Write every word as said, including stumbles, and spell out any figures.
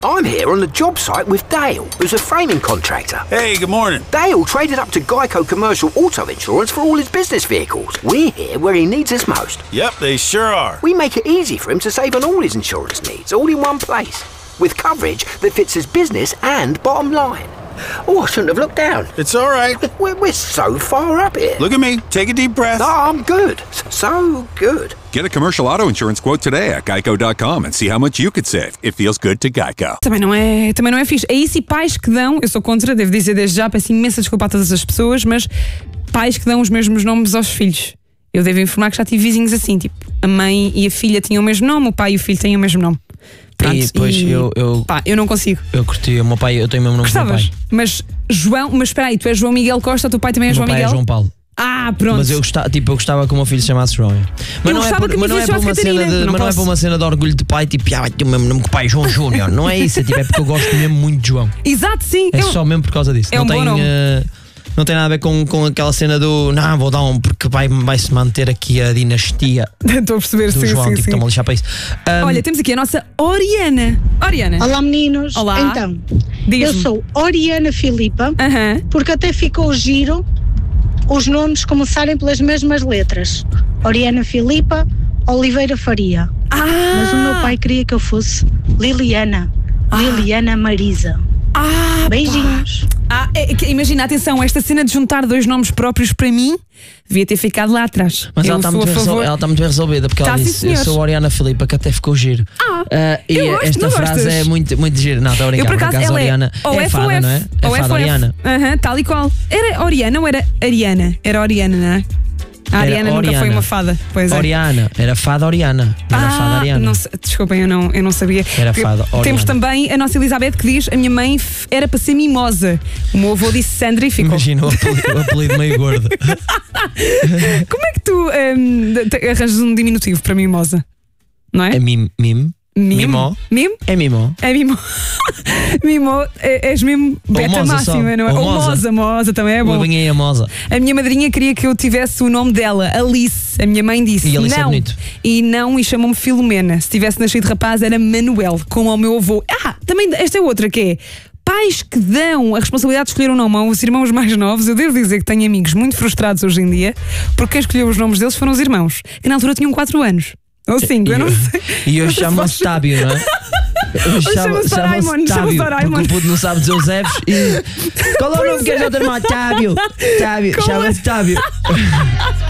I'm here on the job site with Dale, who's a framing contractor. Hey, good morning. Dale traded up to Geico Commercial Auto Insurance for all his business vehicles. We're here where he needs us most. Yep, they sure are. We make it easy for him to save on all his insurance needs, all in one place, with coverage that fits his business and bottom line. Oh, I shouldn't have looked down. It's all right. We're, we're so far up here. Look at me. Take a deep breath. Oh, I'm good. So good. Get a commercial auto insurance quote today at geico dot com and see how much you could save. It feels good to Geico. Também não é, também não é fixe. É isso e pais que dão, eu sou contra, devo dizer desde já, peço imensa desculpa a todas as pessoas, mas pais que dão os mesmos nomes aos filhos. Eu devo informar que já tive vizinhos assim, tipo, a mãe e a filha tinham o mesmo nome, o pai e o filho têm o mesmo nome. Pronto, e depois e, eu, eu, pá, eu não consigo. Eu curti, o meu pai, eu tenho o mesmo nome do meu pai. Mas João, mas espera aí, tu és João Miguel Costa, o teu pai também é o João meu pai Miguel? é João Paulo. Ah, pronto. Mas eu gostava, tipo, eu gostava que o meu filho se chamasse João. Mas eu não é por, que mas não é por uma cena de, não mas não é por uma cena de orgulho de pai, tipo, ah, vai ter o mesmo nome que o pai, João Júnior. Não é isso, é, tipo, é porque eu gosto mesmo muito de João. Exato, sim. É eu... só mesmo por causa disso. É não um tem bom nome. Uh, não tem nada a ver com, com aquela cena do não, vou dar um porque vai, vai se manter aqui a dinastia. Estou a perceber, do sim, João, sim, tipo, sim. estão a lixar para isso. Um, Olha, temos aqui a nossa Oriana. Oriana. Olá, meninos. Olá. Então, Diz-me. eu sou Oriana Filipa, uh-huh. porque até ficou giro os nomes começarem pelas mesmas letras. Oriana Filipa, Oliveira Faria. Ah. Mas o meu pai queria que eu fosse Liliana. Ah. Liliana Marisa. Ah, beijinhos. Ah, é, é, imagina, atenção, esta cena de juntar dois nomes próprios para mim devia ter ficado lá atrás. Mas eu ela está sou muito, a favor... ela tá muito bem resolvida, porque tá, ela sim, disse: senhores. eu sou a Oriana Filipa, que até ficou giro. Ah, uh, e eu gosto, esta não frase gostas? é muito, muito giro. Não, está a brincar, eu, por acaso, acaso, ela Oriana é, ou é F fada, ou F, não é? É ou fada F, Oriana. Uhum, tal e qual. Era Oriana ou era Ariana? Era Oriana, não é? A Ariana Era nunca Oriana. foi uma fada. Pois é. Oriana, era fada Oriana. Não era ah, fada Ariana. Não sei, desculpem, eu não, eu não sabia. Era fada Oriana. Temos também a nossa Elizabeth que diz: a minha mãe era para ser mimosa. O meu avô disse Sandra e ficou. Imagina o apelido, o apelido meio gordo. Como é que tu um, arranjas um diminutivo para mimosa? Não é? É mim, mim. Mimo? Mimo? Mimo? É mimo. É mimo. Mimo, é, és mesmo beta máxima, não é? Ou Ou moza, moza também é bom. Eu ganhei a moza. A minha madrinha queria que eu tivesse o nome dela, Alice. A minha mãe disse E Alice não. É bonito. E não, e chamou-me Filomena. Se tivesse nascido rapaz era Manuel, como ao meu avô. Ah, também esta é outra que é: pais que dão a responsabilidade de escolher um nome aos irmãos mais novos. Eu devo dizer que tenho amigos muito frustrados hoje em dia, porque quem escolheu os nomes deles foram os irmãos, que na altura tinham quatro anos. Ou cinco, eu não sei. E hoje chamam-se Tábio, não é? Hoje chamam-se Doraemon, chamam-se Doraemon. Porque o puto não sabe dizer os F's e... Qual é o nome que queres ao teu irmão? Tábio. Tábio, chama-se Tábio.